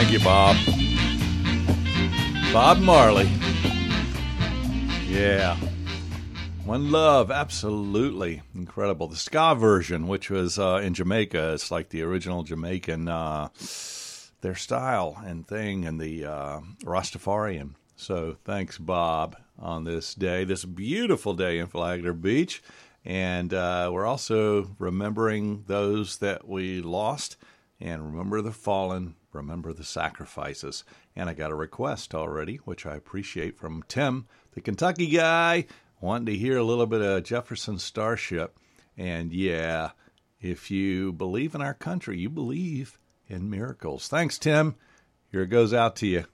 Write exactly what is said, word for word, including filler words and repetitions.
Thank you, Bob. Bob Marley. Yeah. One Love, absolutely incredible. The ska version, which was uh, in Jamaica, it's like the original Jamaican, uh, their style and thing, and the uh, Rastafarian. So thanks, Bob, on this day, this beautiful day in Flagler Beach. And uh, we're also remembering those that we lost, and remember the fallen, remember the sacrifices. And I got a request already, which I appreciate, from Tim, the Kentucky guy, wanting to hear a little bit of Jefferson Starship. And yeah, if you believe in our country, you believe in miracles. Thanks, Tim. Here it goes out to you.